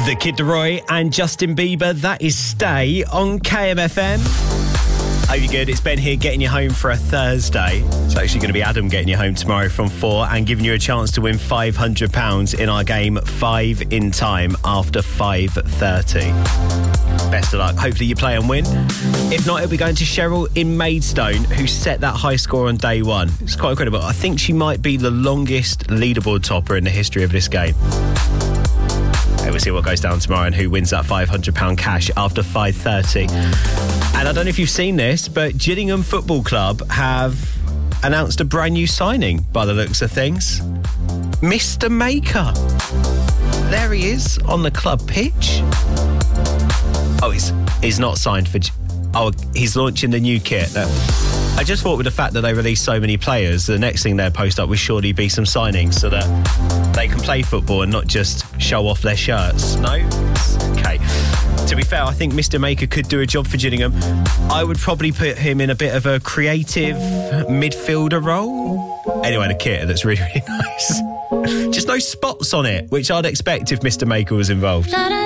The Kid Laroi and Justin Bieber, that is Stay on KMFM. Hope you're good. It's Ben here getting you home for a Thursday. It's actually going to be Adam getting you home tomorrow from 4 and giving you a chance to win £500 in our game 5 in time after 5:30. Best of luck. Hopefully you play and win. If not, it'll be going to Cheryl in Maidstone, who set that high score on day one. It's quite incredible. I think she might be the longest leaderboard topper in the history of this game. We'll see what goes down tomorrow and who wins that £500 cash after 5:30. And I don't know if you've seen this, but Gillingham Football Club have announced a brand new signing by the looks of things. Mr. Maker. There he is on the club pitch. Oh, he's not signed for... Oh, he's launching the new kit. I just thought with the fact that they released so many players, the next thing they'd post up would surely be some signings so that they can play football and not just show off their shirts. No? Okay. To be fair, I think Mr. Maker could do a job for Gillingham. I would probably put him in a bit of a creative midfielder role. Anyway, the kit, that's really, really nice. Just no spots on it, which I'd expect if Mr. Maker was involved.